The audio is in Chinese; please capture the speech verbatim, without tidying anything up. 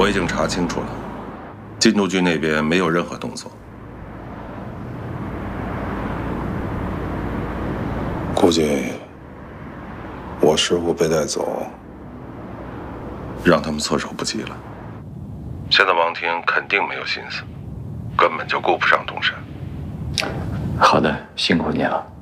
我已经查清楚了，禁毒局那边没有任何动作。 估计我师傅被带走， 让他们措手不及了。现在王婷肯定没有心思，根本就顾不上东山。 好的，辛苦你了。